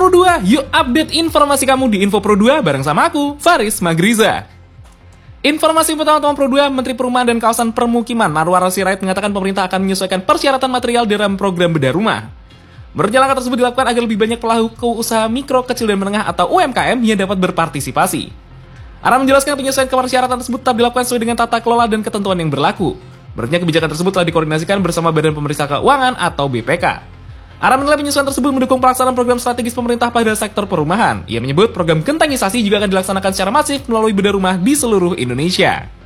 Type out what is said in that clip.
Pro 2, yuk update informasi kamu di Info Pro 2 bareng sama aku, Faris Magriza. Informasi pertama teman Pro 2, Menteri Perumahan dan Kawasan Permukiman Marwar Sirait mengatakan pemerintah akan menyesuaikan persyaratan material dalam program bedah rumah. Langkah tersebut dilakukan agar lebih banyak pelaku usaha mikro, kecil, dan menengah atau UMKM yang dapat berpartisipasi. Ara menjelaskan penyesuaian persyaratan tersebut tetap dilakukan sesuai dengan tata kelola dan ketentuan yang berlaku. Menurutnya kebijakan tersebut telah dikoordinasikan bersama Badan Pemeriksa Keuangan atau BPK. Ara menilai penyesuaian tersebut mendukung pelaksanaan program strategis pemerintah pada sektor perumahan. Ia menyebut program kentangisasi juga akan dilaksanakan secara masif melalui bedah rumah di seluruh Indonesia.